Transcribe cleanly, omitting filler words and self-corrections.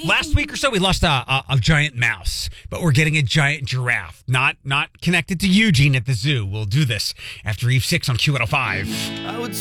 Last week or so, we lost a giant mouse, but we're getting a giant giraffe. Not connected to Eugene at the zoo. We'll do this after Eve 6 on Q105. I would